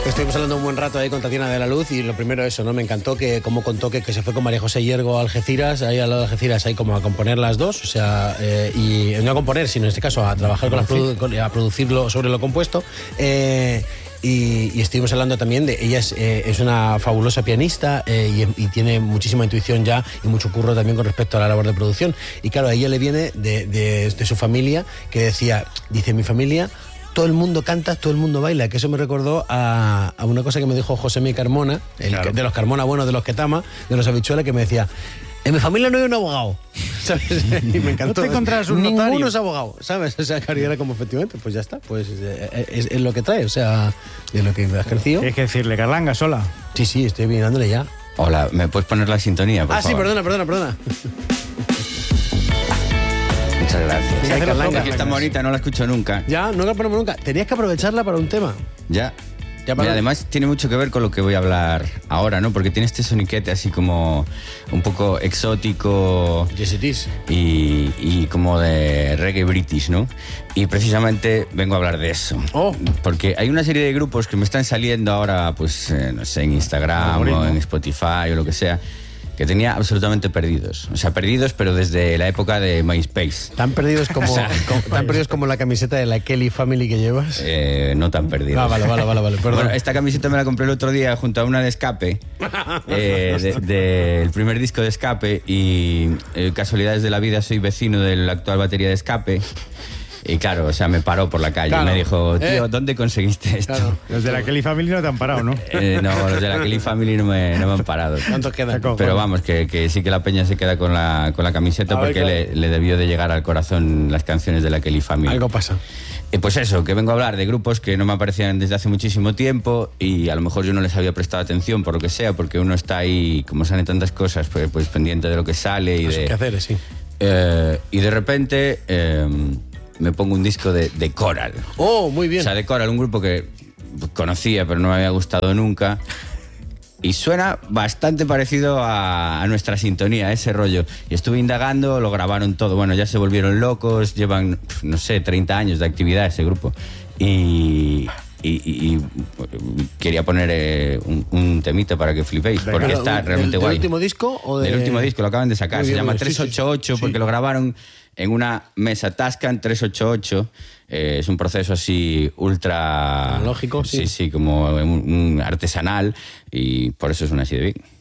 Estuvimos hablando un buen rato ahí con Tatiana de la Luz y lo primero eso, ¿no? Me encantó cómo contó que se fue con María José Hiergo a Algeciras, ahí al lado de Algeciras, ahí como a componer las dos, o sea, y no a componer, sino en este caso a trabajar a producirlo sobre lo compuesto. Y estuvimos hablando también de ella es una fabulosa pianista y tiene muchísima intuición ya y mucho curro también con respecto a la labor de producción. Y claro, a ella le viene de su familia, que dice mi familia, todo el mundo canta, todo el mundo baila, que eso me recordó a una cosa que me dijo Josemi Carmona, Claro. de los Carmona buenos, de los Ketama, de los Habichuelas, que me decía, en mi familia no hay un abogado, ¿sabes? Y me encantó. No te encontrarás un Ninguno notario. es abogado, ¿sabes? O sea, claro, y era como efectivamente, pues ya está, pues es lo que trae, o sea, de lo que has crecido. Tienes que decirle, Carlanga, sola. Sí, estoy mirándole ya. Hola, ¿me puedes poner la sintonía, por Sí, favor? perdona. Muchas gracias. Sí, Carlanga. Carlanga. Es que es tan bonita, no la escucho nunca. Ya, no la ponemos nunca. Tenías que aprovecharla para un tema. Ya. Ya Y para- además tiene mucho que ver con lo que voy a hablar ahora, ¿no? Porque tiene este soniquete así como un poco exótico Yes, it is. y como de reggae british, ¿no? Y precisamente vengo a hablar de eso. Oh. Porque hay una serie de grupos que me están saliendo ahora, pues, no sé, en Instagram Algoritmo. o en Spotify o lo que sea, que tenía absolutamente perdidos. O sea, perdidos, pero desde la época de MySpace. Tan perdidos como la camiseta de la Kelly Family que llevas. No tan perdidos. Vale, perdón. Bueno, esta camiseta me la compré el otro día junto a una de Escape, del primer disco de Escape, y casualidades de la vida, soy vecino del actual batería de Escape. Y claro, o sea, me paró por la calle Claro. y me dijo, tío, ¿dónde conseguiste esto? Claro. Los de la Kelly Family no te han parado, ¿no? No, los de la Kelly Family no me han parado. ¿Cuántos quedan? Saco. Pero vamos, que sí que la peña se queda con la camiseta A ver, porque claro. le debió de llegar al corazón las canciones de la Kelly Family. Algo pasa. Pues eso, que vengo a hablar de grupos que no me aparecían desde hace muchísimo tiempo y a lo mejor yo no les había prestado atención por lo que sea, porque uno está ahí, como salen tantas cosas, pues pendiente de lo que sale y ¿Qué hacer? Sí. y de repente me pongo un disco de Coral. Oh, muy bien. O sea, de Coral, un grupo que conocía pero no me había gustado nunca. Y suena bastante parecido a nuestra sintonía, ese rollo. Y estuve indagando, lo grabaron todo. Bueno, ya se volvieron locos, llevan, no sé, 30 años de actividad ese grupo. Y quería poner un temita para que flipéis, porque Claro, está realmente guay. ¿Del último disco o Del último disco, lo acaban de sacar. Muy Se bien, llama muy bien. Sí, 388 sí. porque lo grabaron en una mesa Tascam 388. Es un proceso así ultra... Tecnológico, sí. Sí, como un artesanal, y por eso es una así de bien.